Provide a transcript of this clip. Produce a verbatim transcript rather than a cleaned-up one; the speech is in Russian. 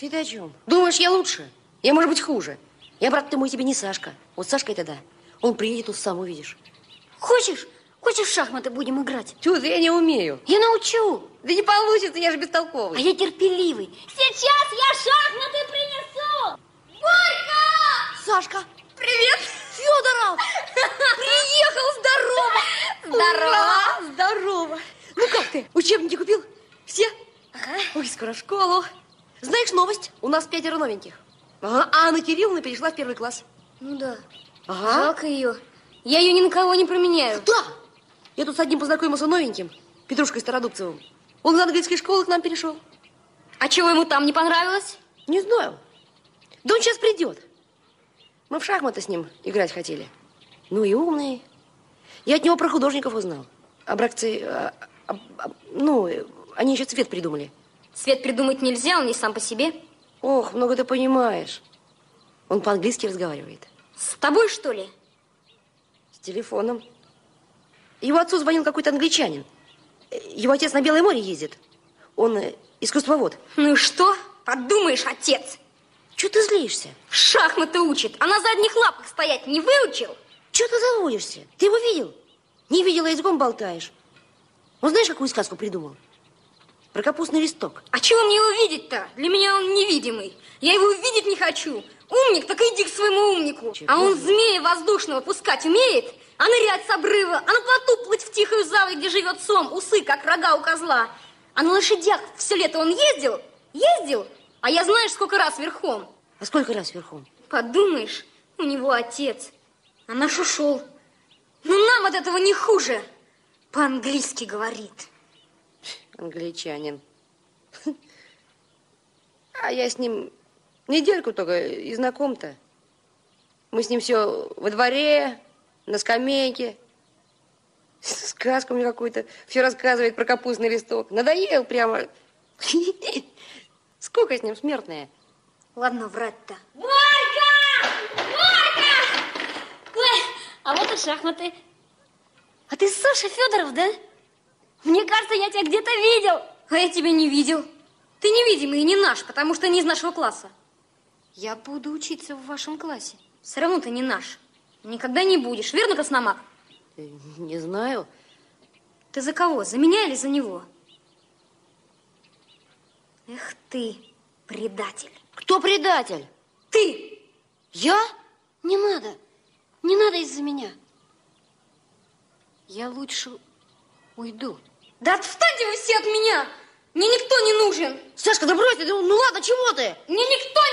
Ты-то о чем? Думаешь, я лучше? Я, может быть, хуже. Я, брат ты мой, тебе не Сашка. Вот Сашка-то да. Он приедет, тут сам увидишь. Хочешь? Хочешь, в шахматы будем играть? Тю, да я не умею. Я научу. Да не получится, я же бестолковый. А я терпеливый. Сейчас я шахматы принесу! Борька! Сашка! Привет! Федоров! Приехал, здорово! Здорово! Ура! Здорово! Ну как ты? Учебники купил? Все? Ага. Ой, скоро в школу. Знаешь новость? У нас пятеро новеньких. Ага, а Анна Кирилловна перешла в первый класс. Ну да. Ага. Жалко ее. Я ее ни на кого не променяю. Да! Я тут с одним познакомился новеньким, Петрушкой Стародубцевым. Он из английской школы к нам перешел. А чего ему там не понравилось? Не знаю. Да он сейчас придет. Мы в шахматы с ним играть хотели. Ну и умный. Я от него про художников узнал. Абракции, а, а, а, ну, они еще цвет придумали. Цвет придумать нельзя, он не сам по себе. Ох, много ты понимаешь. Он по-английски разговаривает. С тобой, что ли? С телефоном. Его отцу звонил какой-то англичанин. Его отец на Белое море ездит. Он э, искусствовод. Ну и что? Подумаешь, отец. Чего ты злишься? Шахматы учит, а на задних лапах стоять не выучил? Чего ты заводишься? Ты его видел? Не видела, языком болтаешь. Он знаешь, какую сказку придумал? Про капустный листок. А чего мне его видеть-то? Для меня он невидимый. Я его видеть не хочу. Умник, так иди к своему умнику. Чего? А он змея воздушного пускать умеет, а нырять с обрыва, а на плоту плыть в тихую заводь, где живет сом, усы, как рога у козла. А на лошадях все лето он ездил? Ездил? А я знаешь, сколько раз верхом. А сколько раз верхом? Подумаешь, у него отец, а наш ушел. Ну, нам от этого не хуже. По-английски говорит. Англичанин. А я с ним недельку только и знаком-то. Мы с ним все во дворе, на скамейке. Сказку мне какую-то все рассказывает про капустный листок. Надоел прямо. Сколько с ним смертная? Ладно, врать-то. Борька! Борька! Ой, а вот и шахматы. А ты Саша Федоров, да? Мне кажется, я тебя где-то видел. А я тебя не видел. Ты невидимый и не наш, потому что не из нашего класса. Я буду учиться в вашем классе. Все равно ты не наш. Никогда не будешь. Верно, Косномак? Не знаю. Ты за кого? За меня или за него? Эх ты, предатель. Кто предатель? Ты! Я? Не надо. Не надо из-за меня. Я лучше уйду. Да отстаньте вы все от меня! Мне никто не нужен! Сашка, да брось ты, ну ладно, чего ты? Мне никто